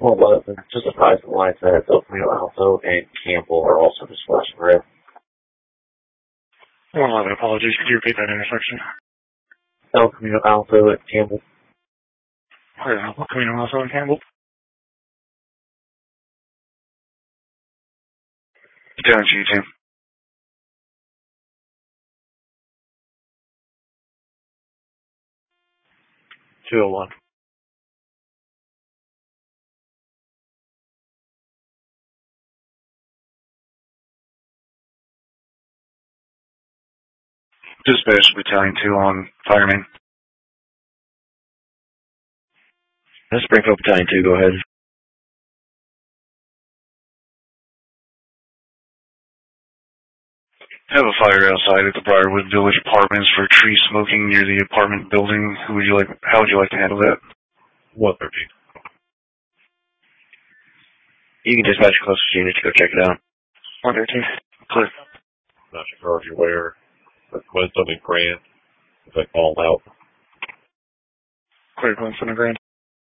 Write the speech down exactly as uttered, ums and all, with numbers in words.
Well, eleven, just advise the lines that El Camino Alto and Campbell are also just flashing red. one eleven, apologies. Could you repeat that intersection? El Camino Alto and Campbell. Where, El Camino Alto and Campbell? Down G two. two oh one. Dispatch Battalion two on fireman. Springfield Battalion two, go ahead. I have a fire outside at the Briarwood Village Apartments for tree smoking near the apartment building. Who would you like? How would you like to handle that? one thirteen. You can dispatch your closest unit to go check it out. one thirteen. Clear. Not sure if you're aware, but Gwen Summing Grant, if I call out. Clear, Glen Center Grand.